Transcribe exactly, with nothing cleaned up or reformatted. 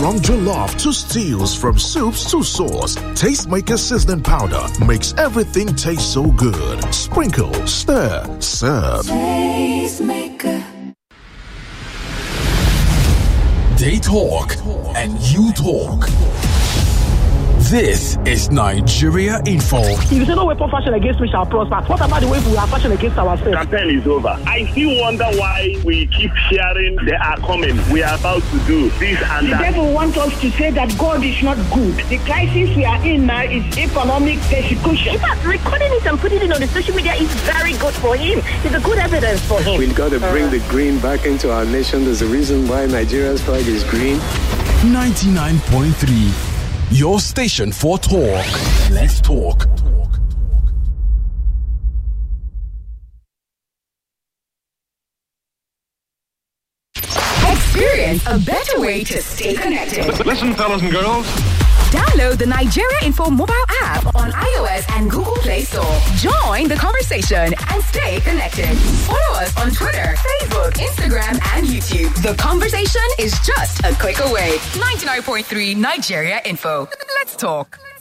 From jollof to stews, from soups to sauce, Tastemaker seasoning powder makes everything taste so good. Sprinkle, stir, serve. Tastemaker. They talk and you talk. This is Nigeria Info. If you say no weapon fashion against me shall prosper, what about the way we are fashion against ourselves? Campaign is over. I still wonder why we keep hearing they are coming. We are about to do this and the that. The devil wants us to say that God is not good. The crisis we are in now is economic persecution. In fact, recording it and putting it on the social media is very good for him. It's a good evidence for him. We've got to bring uh, the green back into our nation. There's a reason why Nigeria's flag is green. ninety-nine point three. Your station for talk. Let's talk. Experience a better way to stay connected. Listen, fellas and girls. Download the Nigeria Info mobile app on iOS and Google Play Store. Join the conversation and stay connected. Follow us on Twitter, Facebook, Instagram, and YouTube. The conversation is just a click away. ninety-nine point three Nigeria Info. Let's talk.